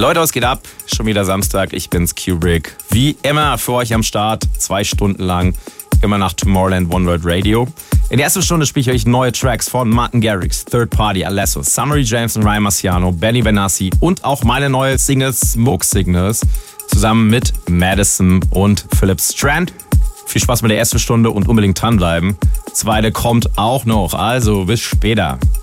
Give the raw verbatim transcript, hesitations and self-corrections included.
Leute, was geht ab? Schon wieder Samstag, ich bin's, Kubrick. Wie immer für euch am Start, zwei Stunden lang, immer nach Tomorrowland One World Radio. In der ersten Stunde spiele ich euch neue Tracks von Martin Garrix, Third Party, Alesso, Summery James und Ryan Marciano, Benny Benassi und auch meine neue Single Smoke Signals zusammen mit Madison und Philip Strand. Viel Spaß mit der ersten Stunde und unbedingt dranbleiben. Zweite kommt auch noch, also bis später.